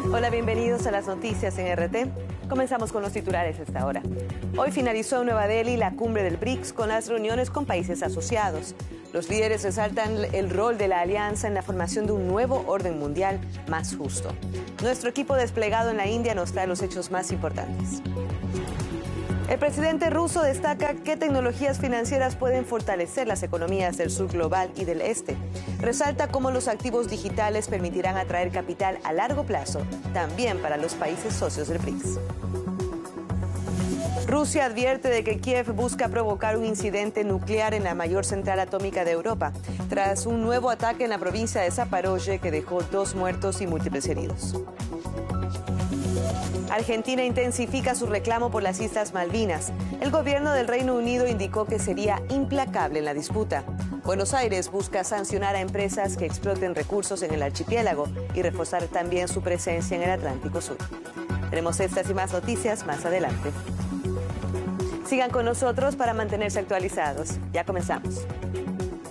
Hola, bienvenidos a las noticias en RT. Comenzamos con los titulares a esta hora. Hoy finalizó en Nueva Delhi la cumbre del BRICS con las reuniones con países asociados. Los líderes resaltan el rol de la alianza en la formación de un nuevo orden mundial más justo. Nuestro equipo desplegado en la India nos trae los hechos más importantes. El presidente ruso destaca qué tecnologías financieras pueden fortalecer las economías del sur global y del este. Resalta cómo los activos digitales permitirán atraer capital a largo plazo, también para los países socios del BRICS. Rusia advierte de que Kiev busca provocar un incidente nuclear en la mayor central atómica de Europa, tras un nuevo ataque en la provincia de Zaporozhye que dejó 2 muertos y múltiples heridos. Argentina intensifica su reclamo por las Islas Malvinas. El gobierno del Reino Unido indicó que sería implacable en la disputa. Buenos Aires busca sancionar a empresas que exploten recursos en el archipiélago y reforzar también su presencia en el Atlántico Sur. Tenemos estas y más noticias más adelante. Sigan con nosotros para mantenerse actualizados. Ya comenzamos.